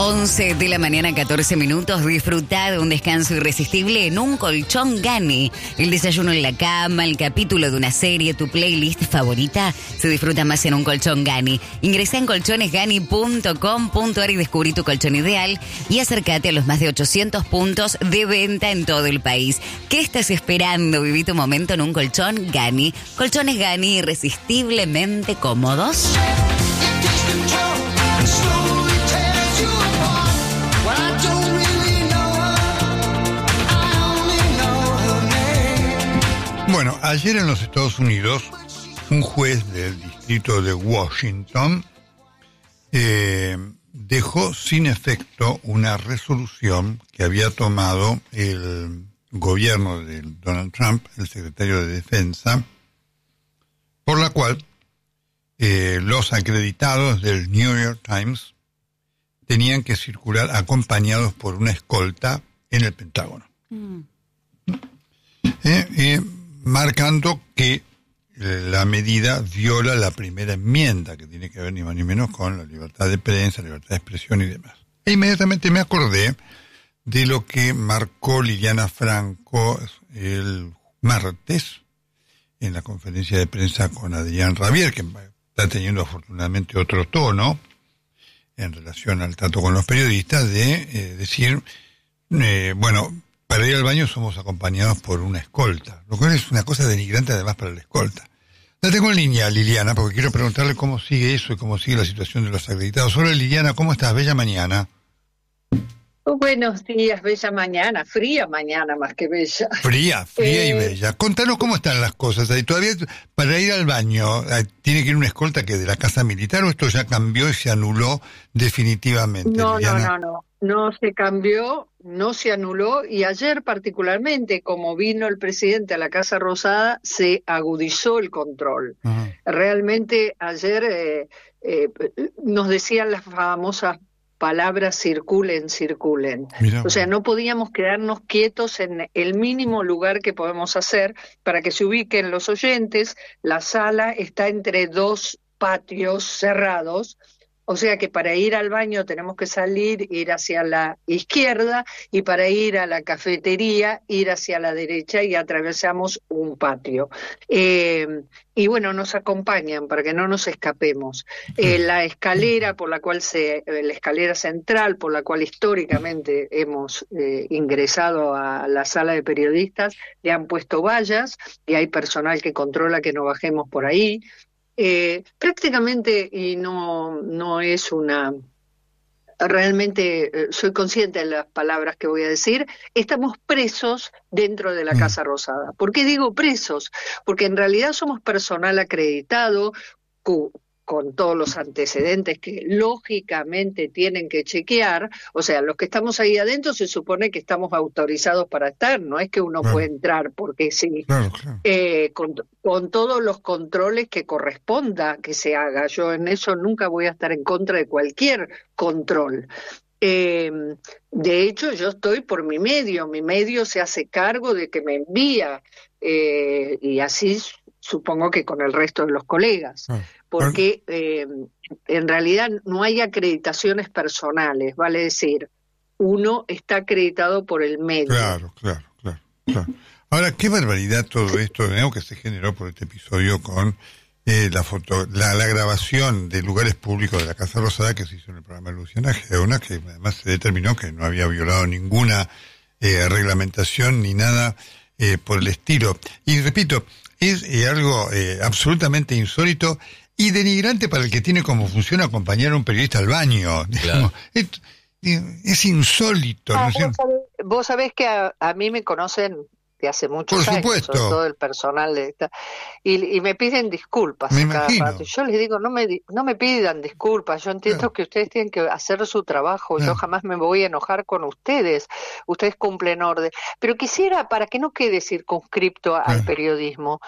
11 de la mañana, 14 minutos. Disfruta de un descanso irresistible en un colchón Gani. El desayuno en la cama, el capítulo de una serie, tu playlist favorita, se disfruta más en un colchón Gani. Ingresa en colchonesgani.com.ar y descubrí tu colchón ideal y acércate a los más de 800 puntos de venta en todo el país. ¿Qué estás esperando? Viví tu momento en un colchón Gani. Colchones Gani, irresistiblemente cómodos. Bueno, ayer en los Estados Unidos, un juez del distrito de Washington dejó sin efecto una resolución que había tomado el gobierno de Donald Trump, el secretario de Defensa, por la cual los acreditados del New York Times tenían que circular acompañados por una escolta en el Pentágono. Marcando que la medida viola la primera enmienda, que tiene que ver ni más ni menos con la libertad de prensa, la libertad de expresión y demás. E inmediatamente me acordé de lo que marcó Liliana Franco el martes en la conferencia de prensa con Adrián Rabier, que está teniendo afortunadamente otro tono en relación al trato con los periodistas, de decir, bueno, para ir al baño somos acompañados por una escolta, lo cual es una cosa denigrante además para la escolta. La tengo en línea, Liliana, porque quiero preguntarle cómo sigue eso y cómo sigue la situación de los acreditados. Hola, Liliana, ¿cómo estás? Bella mañana. Buenos días, bella mañana, fría mañana más que bella. Fría y bella. Contanos cómo están las cosas. ¿Y todavía para ir al baño tiene que ir una escolta que de la casa militar o esto ya cambió y se anuló definitivamente? Liliana? No se cambió, no se anuló, y ayer particularmente, como vino el presidente a la Casa Rosada, se agudizó el control. Uh-huh. Realmente ayer nos decían las famosas palabras circulen. Mirá, o sea, no podíamos quedarnos quietos en el mínimo lugar que podemos hacer para que se ubiquen los oyentes. La sala está entre dos patios cerrados, o sea que para ir al baño tenemos que ir hacia la izquierda, y para ir a la cafetería, ir hacia la derecha, y atravesamos un patio. Y bueno, nos acompañan para que no nos escapemos. La escalera la escalera central por la cual históricamente hemos ingresado a la sala de periodistas, le han puesto vallas y hay personal que controla que no bajemos por ahí. Prácticamente, y no es una... Realmente soy consciente de las palabras que voy a decir, estamos presos dentro de la Casa Rosada. ¿Por qué digo presos? Porque en realidad somos personal acreditado, con todos los antecedentes que lógicamente tienen que chequear. O sea, los que estamos ahí adentro se supone que estamos autorizados para estar, no es que uno puede entrar porque sí. Claro. Con todos los controles que corresponda que se haga. Yo en eso nunca voy a estar en contra de cualquier control. De hecho, yo estoy por mi medio se hace cargo de que me envía, y así supongo que con el resto de los colegas, porque en realidad no hay acreditaciones personales, vale decir, uno está acreditado por el medio. Claro. Ahora, qué barbaridad todo esto de nuevo que se generó por este episodio con la grabación de lugares públicos de la Casa Rosada que se hizo en el programa de Luciana Geuna, que además se determinó que no había violado ninguna reglamentación ni nada por el estilo. Y repito, es algo absolutamente insólito y denigrante para el que tiene como función acompañar a un periodista al baño. Claro. Es insólito. ¿No? Vos sabés que a mí me conocen de hace muchos años, sobre todo el personal de esta, y me piden disculpas cada rato. Yo les digo, no me pidan disculpas, yo entiendo que ustedes tienen que hacer su trabajo, yo jamás me voy a enojar con ustedes cumplen orden, pero quisiera, para que no quede circunscripto al periodismo,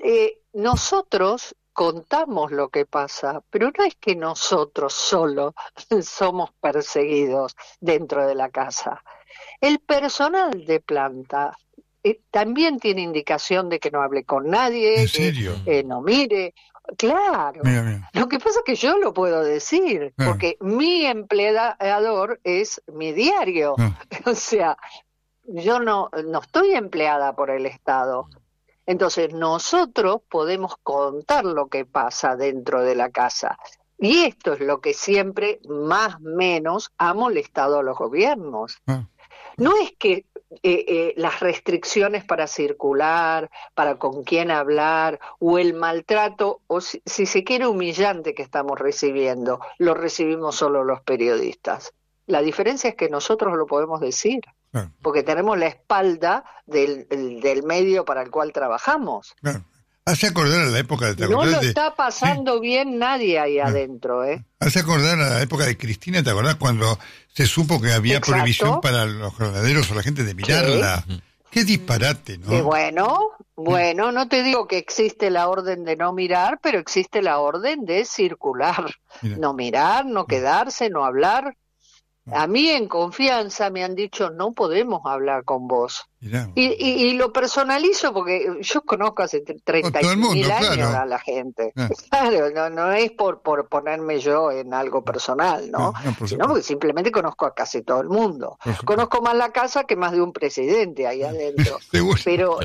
nosotros contamos lo que pasa, pero no es que nosotros solo somos perseguidos dentro de la casa. El personal de planta también tiene indicación de que no hable con nadie, ¿En serio? No mire. Claro. Mira. Lo que pasa es que yo lo puedo decir, Claro. porque mi empleador es mi diario. O sea, yo no estoy empleada por el Estado. Entonces, nosotros podemos contar lo que pasa dentro de la casa. Y esto es lo que siempre, más o menos, ha molestado a los gobiernos. No es que las restricciones para circular, para con quién hablar, o el maltrato, o si se quiere humillante que estamos recibiendo, lo recibimos solo los periodistas. La diferencia es que nosotros lo podemos decir, porque tenemos la espalda del medio para el cual trabajamos. Claro. Hace acordar a la época de... No lo está pasando bien nadie ahí adentro, ¿eh? Hace acordar a la época de Cristina, ¿te acordás? Cuando se supo que había prohibición para los ganaderos o la gente de mirarla. ¿Sí? Qué disparate, ¿no? Bueno, no te digo que existe la orden de no mirar, pero existe la orden de circular. No mirar, no quedarse, no hablar. A mí en confianza me han dicho, no podemos hablar con vos. Y lo personalizo porque yo conozco hace 30.000 años a la gente. Claro, no es por ponerme yo en algo personal, ¿no? Sino porque simplemente conozco a casi todo el mundo. Conozco más la casa que más de un presidente ahí adentro. Pero,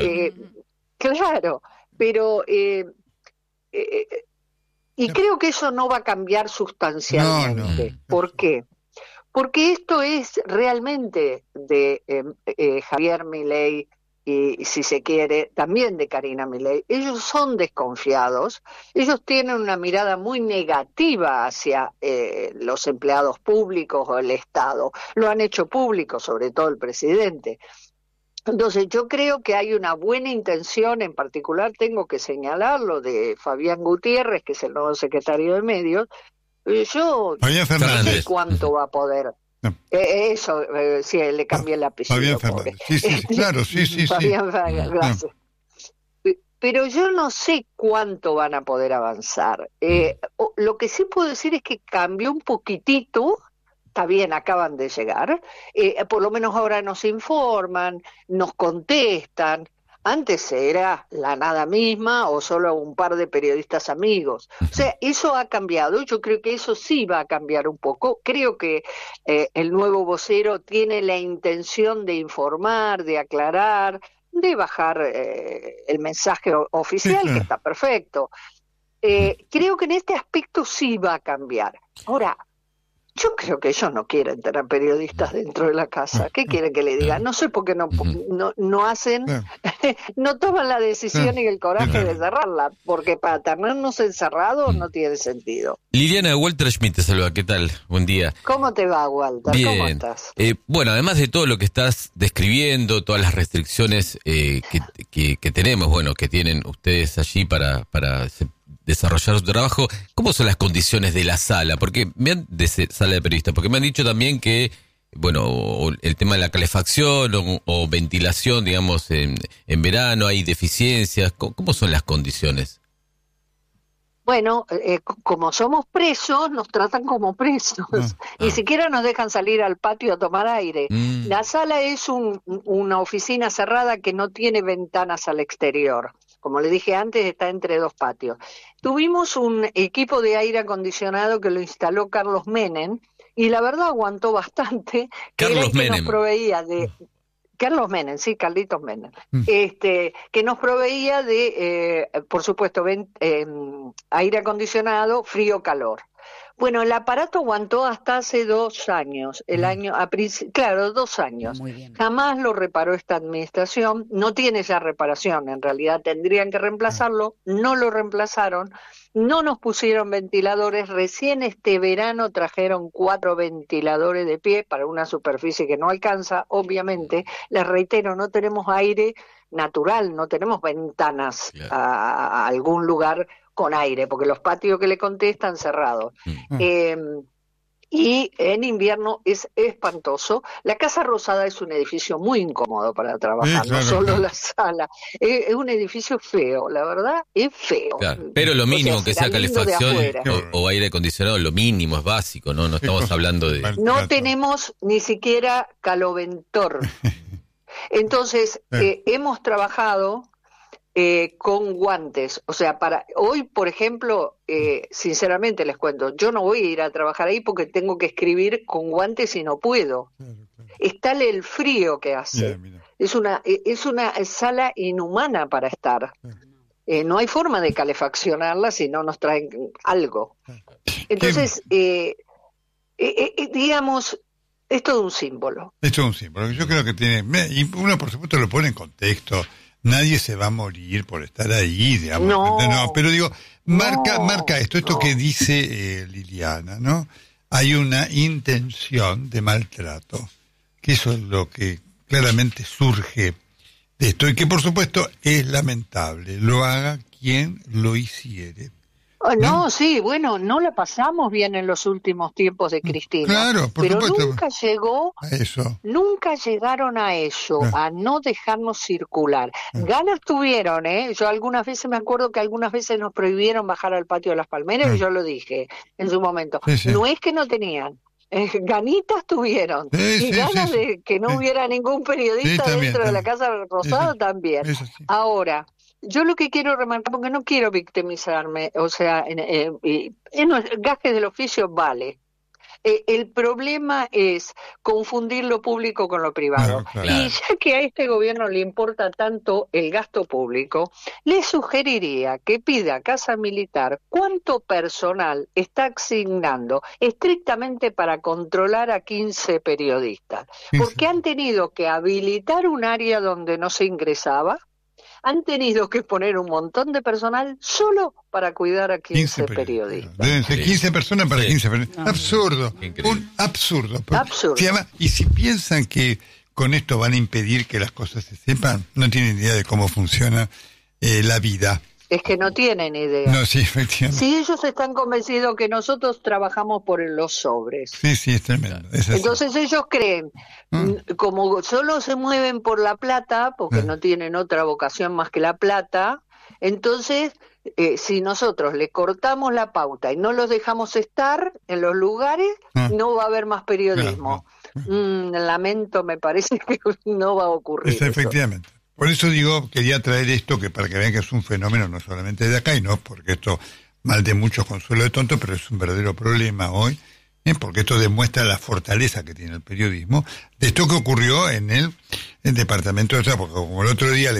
y creo que eso no va a cambiar sustancialmente. ¿Por qué? Porque esto es realmente de Javier Milei y, si se quiere, también de Karina Milei. Ellos son desconfiados, ellos tienen una mirada muy negativa hacia los empleados públicos o el Estado. Lo han hecho público, sobre todo el presidente. Entonces yo creo que hay una buena intención, en particular tengo que señalarlo, de Fabián Gutiérrez, que es el nuevo secretario de Medios. Yo no sé cuánto va a poder. Sí, le cambié el apellido. Fabián Fernández. Sí, claro, sí. Fabián Fernández, gracias. Pero yo no sé cuánto van a poder avanzar. Lo que sí puedo decir es que cambió un poquitito. Está bien, acaban de llegar. Por lo menos ahora nos informan, nos contestan. Antes era la nada misma o solo un par de periodistas amigos. O sea, eso ha cambiado. Yo creo que eso sí va a cambiar un poco. Creo que el nuevo vocero tiene la intención de informar, de aclarar, de bajar el mensaje oficial, que está perfecto. Creo que en este aspecto sí va a cambiar. Ahora, yo creo que ellos no quieren tener periodistas dentro de la casa. ¿Qué quieren que le digan? No sé por qué no hacen, no toman la decisión y el coraje de cerrarla, porque para tenernos encerrados no tiene sentido. Liliana, Walter Schmidt te saluda, ¿qué tal? Buen día. ¿Cómo te va, Walter? Bien. ¿Cómo estás? Bueno, además de todo lo que estás describiendo, todas las restricciones que tenemos, bueno, que tienen ustedes allí para desarrollar su trabajo, ¿cómo son las condiciones de la sala? Porque sala de periodistas, porque me han dicho también que, bueno, el tema de la calefacción o ventilación, digamos, en verano hay deficiencias. ¿Cómo son las condiciones? Bueno, como somos presos, nos tratan como presos. Ni siquiera nos dejan salir al patio a tomar aire. La sala es una oficina cerrada que no tiene ventanas al exterior. Como le dije antes, está entre dos patios. Tuvimos un equipo de aire acondicionado que lo instaló Carlos Menem, y la verdad aguantó bastante. Carlos Menem. Nos proveía de... Carlos Menem, sí, Carlitos Menem, que nos proveía de, por supuesto, aire acondicionado, frío-calor. Bueno, el aparato aguantó hasta hace 2 años, 2 años. Jamás lo reparó esta administración, no tiene ya reparación, en realidad tendrían que reemplazarlo, no lo reemplazaron, no nos pusieron ventiladores, recién este verano trajeron 4 ventiladores de pie para una superficie que no alcanza, obviamente, les reitero, no tenemos aire natural, no tenemos ventanas a algún lugar con aire, porque los patios que le conté están cerrados. Y en invierno es espantoso. La Casa Rosada es un edificio muy incómodo para trabajar, no solo la sala. Es un edificio feo, la verdad, es feo. Claro, pero lo mínimo que sea calefacción o aire acondicionado, lo mínimo, es básico, ¿no? No estamos hablando de... No tenemos ni siquiera caloventor. Entonces, hemos trabajado con guantes. O sea, hoy, por ejemplo, sinceramente les cuento, yo no voy a ir a trabajar ahí porque tengo que escribir con guantes y no puedo. Es tal el frío que hace. Es una sala inhumana para estar. No hay forma de calefaccionarla si no nos traen algo. Entonces, digamos, es todo un símbolo. Es todo un símbolo. Yo creo que tiene... Y uno, por supuesto, lo pone en contexto. Nadie se va a morir por estar ahí, digamos. No, pero digo, marca esto que dice Liliana, ¿no? Hay una intención de maltrato, que eso es lo que claramente surge de esto, y que por supuesto es lamentable, lo haga quien lo hiciere. No, sí, bueno, no la pasamos bien en los últimos tiempos de Cristina. Claro, por pero supuesto. Nunca llegó a eso. Nunca llegaron a eso, a no dejarnos circular. Ganas tuvieron, Yo algunas veces me acuerdo que algunas veces nos prohibieron bajar al patio de las Palmeras y yo lo dije en su momento. Sí. No es que no tenían. Ganitas tuvieron y ganas de que no hubiera ningún periodista dentro de la Casa Rosada también. Ahora, yo lo que quiero remarcar, porque no quiero victimizarme, o sea, en gajes del oficio vale. El problema es confundir lo público con lo privado. Claro. Y ya que a este gobierno le importa tanto el gasto público, le sugeriría que pida a Casa Militar cuánto personal está asignando estrictamente para controlar a 15 periodistas. Porque han tenido que habilitar un área donde no se ingresaba, han tenido que poner un montón de personal solo para cuidar a 15 periodistas. Deben ser 15 personas para 15 periodistas. Absurdo. Un absurdo. Y si piensan que con esto van a impedir que las cosas se sepan, no tienen idea de cómo funciona la vida. Es que no tienen idea. No, sí, efectivamente. Si ellos están convencidos que nosotros trabajamos por los sobres. Sí, es tremendo. Entonces ellos creen, como solo se mueven por la plata, porque no tienen otra vocación más que la plata, entonces si nosotros le cortamos la pauta y no los dejamos estar en los lugares, no va a haber más periodismo. Lamento, me parece que no va a ocurrir. Efectivamente. Por eso digo, quería traer esto, que para que vean que es un fenómeno no solamente de acá, y no porque esto mal de muchos consuelo de tonto, pero es un verdadero problema hoy, porque esto demuestra la fortaleza que tiene el periodismo, de esto que ocurrió en el departamento de porque como el otro día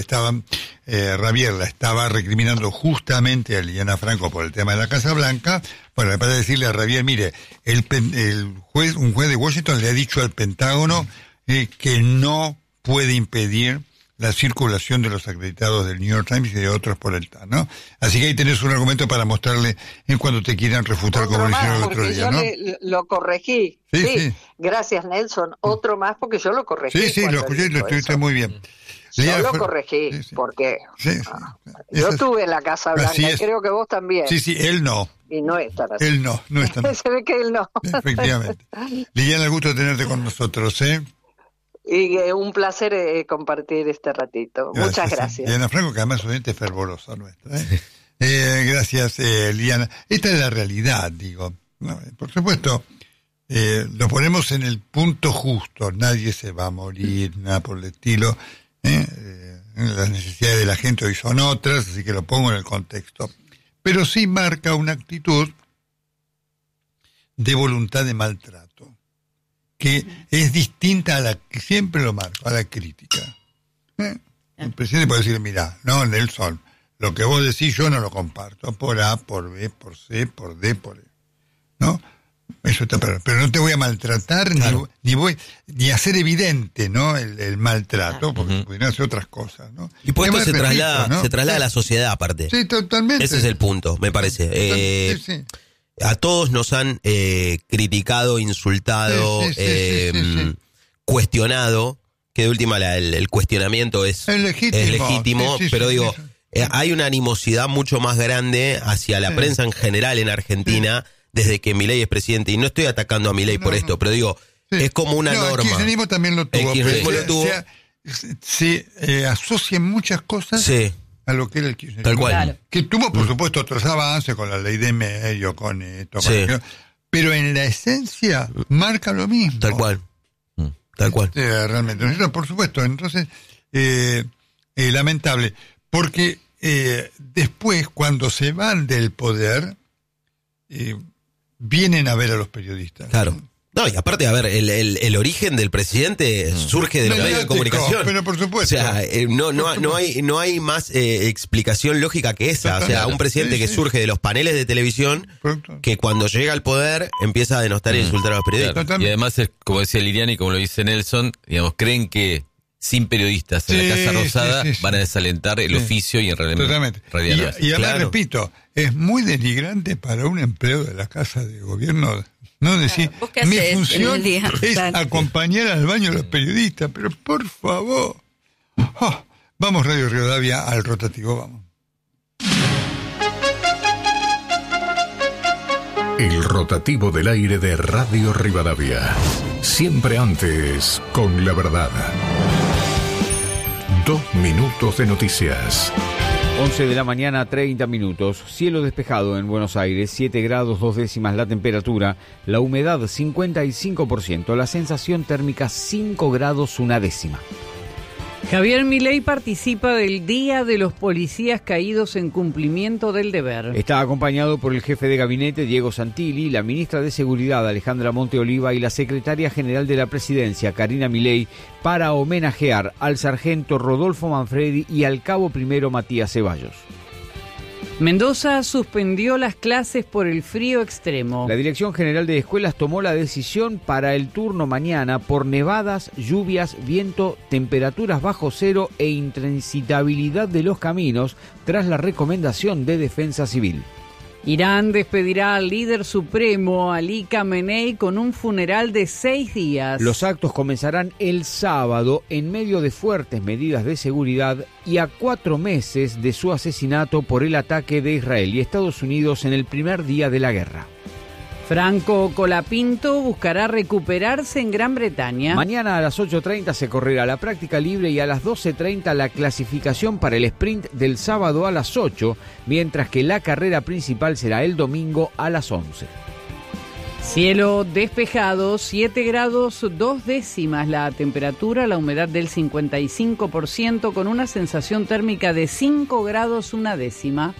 Javier la estaba recriminando justamente a Liliana Franco por el tema de la Casa Blanca, bueno, me parece decirle a Javier, mire, un juez de Washington le ha dicho al Pentágono que no puede impedir la circulación de los acreditados del New York Times y de otros por el TAN, ¿no? Así que ahí tenés un argumento para mostrarle en cuando te quieran refutar como lo hicieron el otro día, ¿no? Lo corregí. Sí. Gracias, Nelson. Otro más porque yo lo corregí. Sí, lo escuché y lo estuviste muy bien. Yo lo corregí, porque yo estuve en la Casa Blanca y creo que vos también. Sí, él no. Y no es tan así. Él no es tan así. Se ve que él no. Efectivamente. Liliana, el gusto de tenerte con nosotros, Y un placer compartir este ratito. Muchas gracias. Liliana Franco, que además es oyente fervorosa nuestra. Gracias, Liliana. Esta es la realidad, digo. No, por supuesto, lo ponemos en el punto justo. Nadie se va a morir, nada por el estilo. Las necesidades de la gente hoy son otras, así que lo pongo en el contexto. Pero sí marca una actitud de voluntad de maltrato, que es distinta a la que siempre lo marco, a la crítica. El presidente puede decir, mira, no, Nelson, lo que vos decís yo no lo comparto, por A, por B, por C, por D, por E. ¿No? Eso está pero no te voy a maltratar, claro, ni hacer evidente, ¿no? El maltrato, porque pudieran hacer otras cosas, ¿no? Y por esto se traslada a la sociedad aparte. Sí, totalmente. Ese es el punto, me parece. A todos nos han criticado, insultado, cuestionado, que de última el cuestionamiento es legítimo, pero digo, hay una animosidad mucho más grande hacia la prensa en general en Argentina desde que Milei es presidente, y no estoy atacando a Milei por esto, pero digo, es como una norma. El kirchnerismo también lo tuvo. Se asocian muchas cosas a lo que era el kirchnerismo. Tal cual. Claro. Que tuvo, por supuesto, otros avances con la ley de medio, con esto, con aquello, pero en la esencia marca lo mismo. Tal cual. Tal cual. Realmente. Por supuesto, entonces, lamentable. Porque después, cuando se van del poder, vienen a ver a los periodistas. Claro. No, y aparte, a ver, el origen del presidente surge de los medios de comunicación. Pero por supuesto. O sea, no hay más explicación lógica que esa. O sea, un presidente que surge de los paneles de televisión, que cuando llega al poder empieza a denostar e insultar a los periodistas. Y además, como decía Liliana y como lo dice Nelson, digamos, creen que sin periodistas en la Casa Rosada van a desalentar el oficio y en realidad y además, repito, es muy denigrante para un empleado de la Casa de Gobierno no decir, mi función es acompañar al baño a los periodistas, pero por favor. Vamos, Radio Rivadavia, al rotativo, vamos. El rotativo del aire de Radio Rivadavia. Siempre antes, con la verdad. 2 minutos de noticias. 11 de la mañana, 30 minutos. Cielo despejado en Buenos Aires, 7 grados 2 décimas la temperatura, la humedad 55%, la sensación térmica 5 grados 1 décima. Javier Milei participa del Día de los Policías Caídos en Cumplimiento del Deber. Está acompañado por el jefe de gabinete, Diego Santilli, la ministra de Seguridad, Alejandra Monteoliva, y la secretaria general de la Presidencia, Karina Milei, para homenajear al sargento Rodolfo Manfredi y al cabo primero Matías Ceballos. Mendoza suspendió las clases por el frío extremo. La Dirección General de Escuelas tomó la decisión para el turno mañana por nevadas, lluvias, viento, temperaturas bajo cero e intransitabilidad de los caminos tras la recomendación de Defensa Civil. Irán despedirá al líder supremo, Ali Khamenei, con un funeral de 6 días. Los actos comenzarán el sábado en medio de fuertes medidas de seguridad y a 4 meses de su asesinato por el ataque de Israel y Estados Unidos en el primer día de la guerra. Franco Colapinto buscará recuperarse en Gran Bretaña. Mañana a las 8:30 se correrá la práctica libre y a las 12:30 la clasificación para el sprint del sábado a las 8, mientras que la carrera principal será el domingo a las 11. Cielo despejado, 7 grados 2 décimas la temperatura, la humedad del 55% con una sensación térmica de 5 grados 1 décima.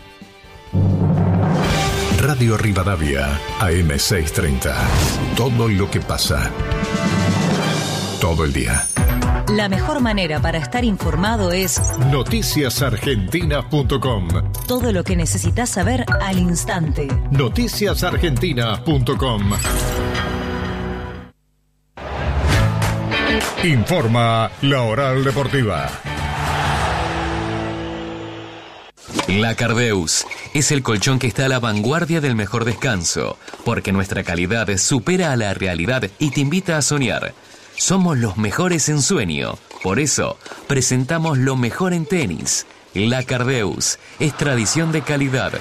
Radio Rivadavia, AM630. Todo lo que pasa. Todo el día. La mejor manera para estar informado es noticiasargentina.com. Todo lo que necesitas saber al instante. Noticiasargentina.com. Informa La Oral Deportiva. La Cardeus es el colchón que está a la vanguardia del mejor descanso, porque nuestra calidad supera a la realidad y te invita a soñar. Somos los mejores en sueño, por eso presentamos lo mejor en tenis. La Cardeus es tradición de calidad.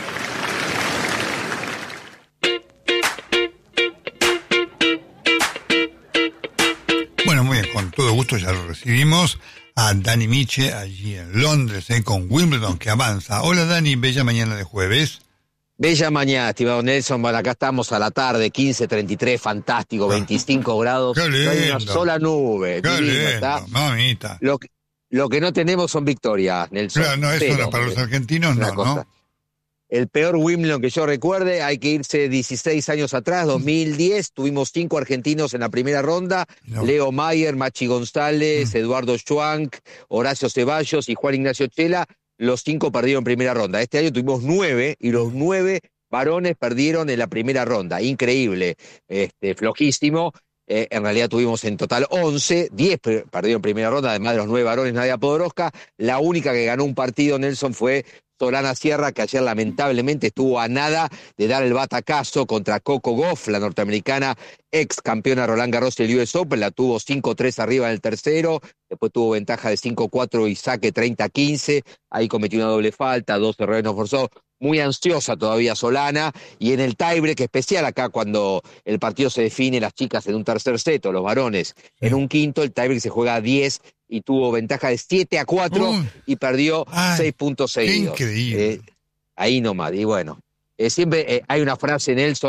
Bueno, muy bien, con todo gusto ya lo recibimos a Dani Miche, allí en Londres, con Wimbledon, que avanza. Hola Dani, bella mañana de jueves. Bella mañana, estimado Nelson. Bueno, acá estamos a la tarde, 15:33, fantástico, 25 grados. Qué lindo. No hay una sola nube. Qué divino, lindo, ¿está? Mamita. Lo que no tenemos son victorias, Nelson. Claro, no, eso para los argentinos no, ¿no? El peor Wimbledon que yo recuerde, hay que irse 16 años atrás, 2010, tuvimos 5 argentinos en la primera ronda, Leo Mayer, Machi González, Eduardo Schwank, Horacio Ceballos y Juan Ignacio Chela, los 5 perdieron en primera ronda. Este año tuvimos 9 y los 9 varones perdieron en la primera ronda, increíble, flojísimo. En realidad tuvimos en total 11, 10 perdieron en primera ronda, además de los 9 varones, Nadia Podoroska. La única que ganó un partido, Nelson, fue Solana Sierra, que ayer lamentablemente estuvo a nada de dar el batacazo contra Coco Gauff, la norteamericana ex campeona Roland Garros y el US Open. La tuvo 5-3 arriba en el tercero, después tuvo ventaja de 5-4 y saque 30-15, ahí cometió una doble falta, 2 errores no forzados. Muy ansiosa todavía Solana, y en el tiebreak especial acá cuando el partido se define, las chicas en un tercer set o los varones en un quinto, el tiebreak se juega a 10 y tuvo ventaja de 7-4 y perdió 6 puntos seguidos. Increíble. Ahí nomás, y bueno, siempre hay una frase, Nelson,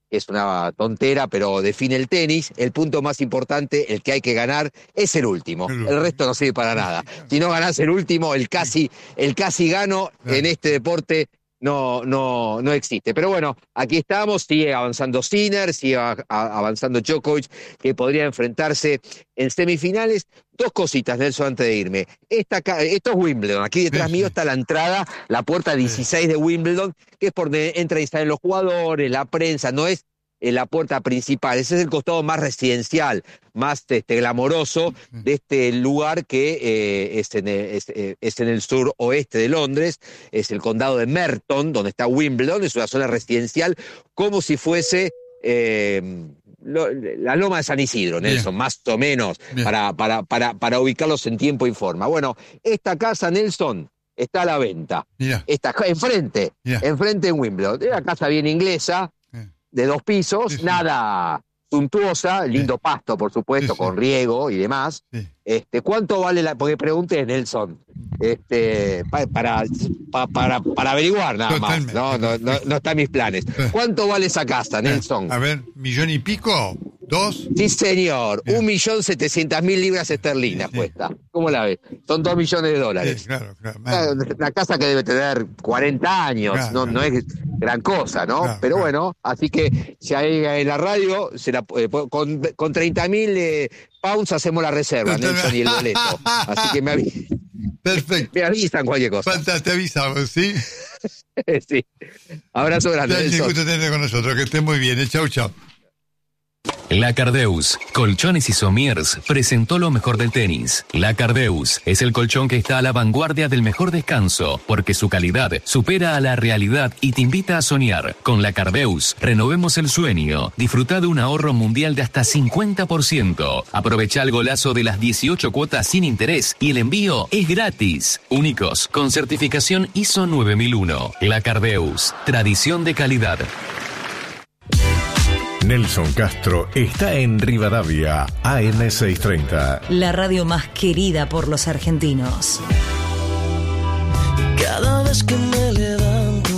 es una tontera, pero define el tenis. El punto más importante, el que hay que ganar, es el último. El resto no sirve para nada. Si no ganás el último, el casi gano en este deporte no existe. Pero bueno, aquí estamos, sigue avanzando Sinner, sigue avanzando Djokovic, que podría enfrentarse en semifinales. Dos cositas, Nelson, antes de irme. Esto es Wimbledon, aquí detrás mío está la entrada, la puerta 16 de Wimbledon, que es por donde entran y salen los jugadores, la prensa, no es la puerta principal. Ese es el costado más residencial, más glamoroso de este lugar que es en el suroeste de Londres, es el condado de Merton, donde está Wimbledon, es una zona residencial, como si fuese la Loma de San Isidro, Nelson, más o menos, para ubicarlos en tiempo y forma. Bueno, esta casa, Nelson, está a la venta. Está enfrente en Wimbledon. Es una casa bien inglesa, de 2 pisos, nada suntuosa, lindo pasto, por supuesto, con riego y demás. ¿Cuánto vale porque pregunté, Nelson, para averiguar nada más, no está en mis planes. ¿Cuánto vale esa casa, Nelson? A ver, ¿1,000,000 y pico? ¿2? Sí, señor, 1.700.000 libras esterlinas cuesta. ¿Cómo la ves? Son $2 millones. Sí, claro. Una casa que debe tener 40 años, no es gran cosa, ¿no? Pero bueno, así que si hay en la radio, con 30.000 pounds hacemos la reserva, Nelson, y el boleto. Así que perfecto. Me avisan cualquier cosa. Falta, te avisamos, ¿sí? Sí. Abrazo grande, Nelson. Un gusto tenerte con nosotros, que estés muy bien. Chau. La Cardeus, Colchones y Somiers, presentó lo mejor del tenis. La Cardeus es el colchón que está a la vanguardia del mejor descanso, porque su calidad supera a la realidad y te invita a soñar. Con La Cardeus, renovemos el sueño. Disfruta de un ahorro mundial de hasta 50%. Aprovecha el golazo de las 18 cuotas sin interés y el envío es gratis. Únicos, con certificación ISO 9001. La Cardeus, tradición de calidad. Nelson Castro está en Rivadavia, AM630. La radio más querida por los argentinos. Cada vez que me levanto.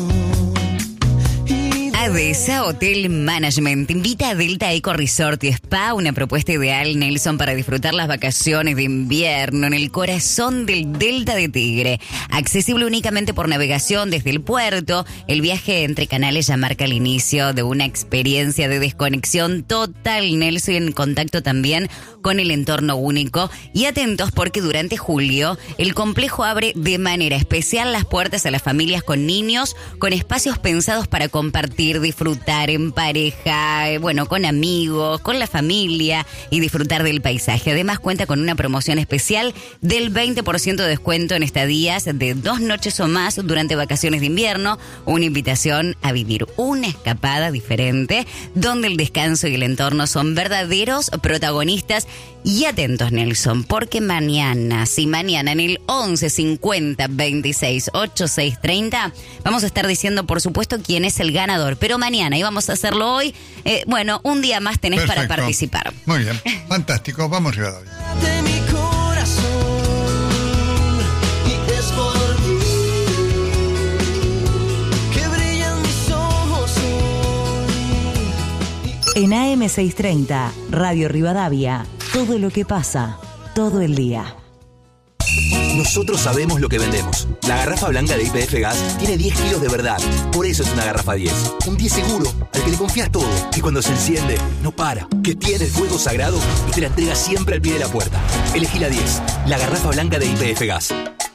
ADESA Hotel Management invita a Delta Eco Resort y Spa, una propuesta ideal, Nelson, para disfrutar las vacaciones de invierno en el corazón del Delta de Tigre. Accesible únicamente por navegación desde el puerto, el viaje entre canales ya marca el inicio de una experiencia de desconexión total, Nelson, en contacto también con el entorno único. Y atentos porque durante julio el complejo abre de manera especial las puertas a las familias con niños, con espacios pensados para compartir, disfrutar en pareja, con amigos, con la familia y disfrutar del paisaje. Además cuenta con una promoción especial del 20% de descuento en estadías de 2 noches o más durante vacaciones de invierno, una invitación a vivir una escapada diferente donde el descanso y el entorno son verdaderos protagonistas. Y atentos, Nelson, porque mañana en el 11 50 26 86 30 vamos a estar diciendo, por supuesto, quién es el ganador. Pero mañana, y vamos a hacerlo hoy, un día más tenés para participar. Muy bien, fantástico, vamos a Rivadavia. De mi corazón, y es por ti que brillan mis ojos hoy. En AM630, Radio Rivadavia, todo lo que pasa, todo el día. Nosotros sabemos lo que vendemos. La garrafa blanca de YPF Gas tiene 10 kilos de verdad. Por eso es una garrafa 10. Un 10 seguro, al que le confías todo. Que cuando se enciende, no para. Que tiene el fuego sagrado y te la entrega siempre al pie de la puerta. Elegí la 10. La garrafa blanca de YPF Gas.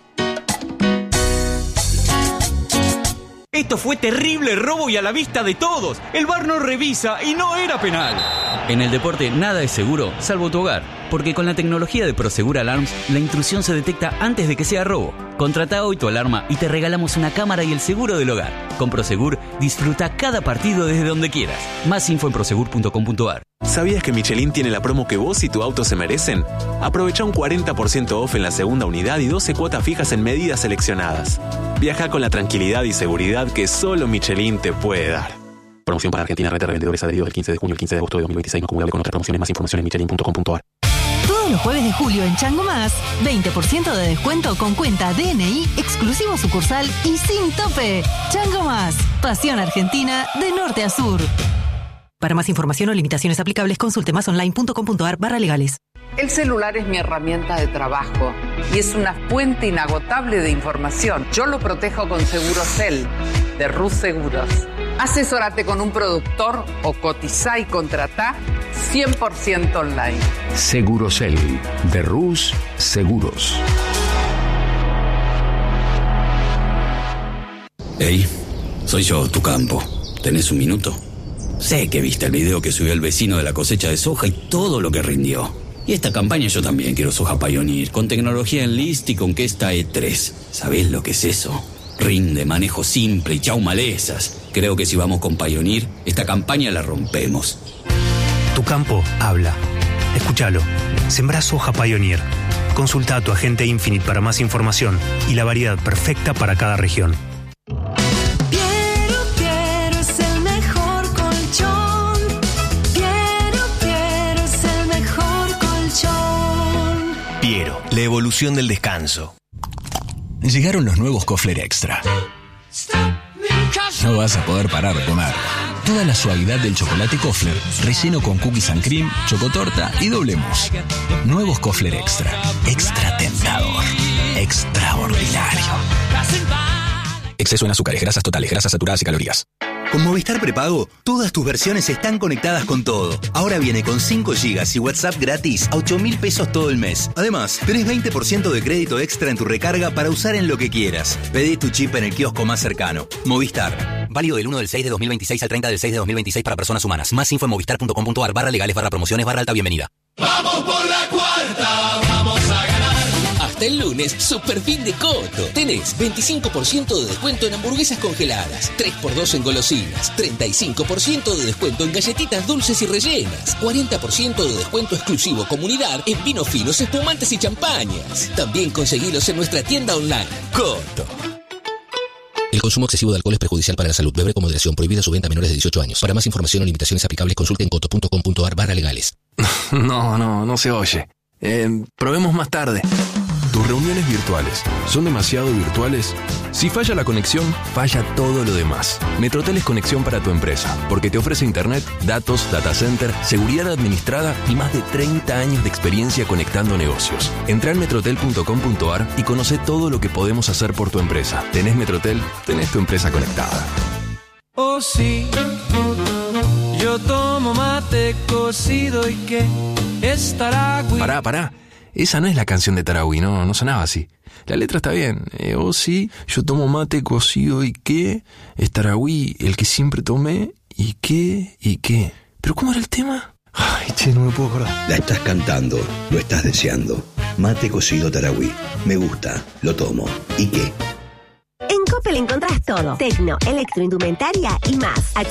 Esto fue terrible robo y a la vista de todos. El VAR no revisa y no era penal. En el deporte nada es seguro, salvo tu hogar. Porque con la tecnología de Prosegur Alarms, la intrusión se detecta antes de que sea robo. Contrata hoy tu alarma y te regalamos una cámara y el seguro del hogar. Con Prosegur, disfruta cada partido desde donde quieras. Más info en prosegur.com.ar. ¿Sabías que Michelin tiene la promo que vos y tu auto se merecen? Aprovecha un 40% off en la segunda unidad y 12 cuotas fijas en medidas seleccionadas. Viaja con la tranquilidad y seguridad que solo Michelin te puede dar. Promoción para Argentina, red de revendedores adheridos del 15 de junio al 15 de agosto de 2026. No acumulable con otras promociones. Más información en michelin.com.ar. Todos los jueves de julio en Chango Más, 20% de descuento con cuenta DNI, exclusivo sucursal y sin tope. Chango Más, pasión argentina de norte a sur. Para más información o limitaciones aplicables, consulte masonline.com.ar/legales. El celular es mi herramienta de trabajo y es una fuente inagotable de información. Yo lo protejo con Segurosel, de Rus Seguros. Asesórate con un productor o cotizá y contratá 100% online. Segurosel, de Rus Seguros. Hey, soy yo, tu campo. ¿Tenés un minuto? Sé que viste el video que subió el vecino de la cosecha de soja y todo lo que rindió. Y esta campaña yo también quiero soja Pioneer, con tecnología Enlist y con Questa E3. ¿Sabés lo que es eso? Rinde, manejo simple y chau malezas. Creo que si vamos con Pioneer, esta campaña la rompemos. Tu campo habla. Escúchalo. Sembrá soja Pioneer. Consulta a tu agente Infinite para más información y la variedad perfecta para cada región. Piero es el mejor colchón. Piero es el mejor colchón. Piero, la evolución del descanso. Llegaron los nuevos Kofler Extra. No vas a poder parar de comer. Toda la suavidad del chocolate Kofler, relleno con cookies and cream, chocotorta y doble mousse. Nuevos Kofler Extra. Extra tentador. Extraordinario. Exceso en azúcares, grasas totales, grasas saturadas y calorías. Con Movistar Prepago, todas tus versiones están conectadas con todo. Ahora viene con 5 GB y WhatsApp gratis a 8.000 pesos todo el mes. Además, tenés 20% de crédito extra en tu recarga para usar en lo que quieras. Pedí tu chip en el kiosco más cercano. Movistar. Válido del 1 del 6 de 2026 al 30 del 6 de 2026 para personas humanas. Más info en movistar.com.ar/legales/promociones/alta bienvenida. Vamos por la cuarta, vamos a ganar. Hasta el lunes, super fin de Coto. Tenés 25% de descuento en hamburguesas congeladas, 3x2 en golosinas, 35% de descuento en galletitas dulces y rellenas, 40% de descuento exclusivo comunidad en vinos finos, espumantes y champañas. También conseguilos en nuestra tienda online. Coto. El consumo excesivo de alcohol es perjudicial para la salud. Beber con moderación. Prohibida su venta a menores de 18 años. Para más información o limitaciones aplicables, consulte en coto.com.ar/legales. No se oye. Probemos más tarde. ¿Tus reuniones virtuales son demasiado virtuales? Si falla la conexión, falla todo lo demás. Metrotel es conexión para tu empresa, porque te ofrece internet, datos, data center, seguridad administrada y más de 30 años de experiencia conectando negocios. Entrá en metrotel.com.ar y conoce todo lo que podemos hacer por tu empresa. ¿Tenés Metrotel? Tenés tu empresa conectada. Oh sí, yo tomo mate cocido y que es Taragüí. Pará. Esa no es la canción de Taragüí, no sonaba así. La letra está bien. Oh sí, yo tomo mate cocido y qué, es Taragüí, el que siempre tomé y qué. ¿Pero cómo era el tema? Ay, che, no me puedo acordar. La estás cantando, lo estás deseando. Mate cocido Taragüí. Me gusta, lo tomo. ¿Y qué? En Coppel encontrás todo. Tecno, electroindumentaria y más.